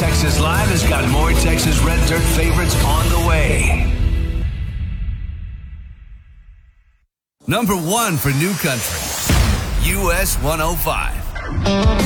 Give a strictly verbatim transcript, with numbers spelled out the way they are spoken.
Texas Live has got more Texas Red Dirt favorites on the way. Number one for New Country, U S one oh five.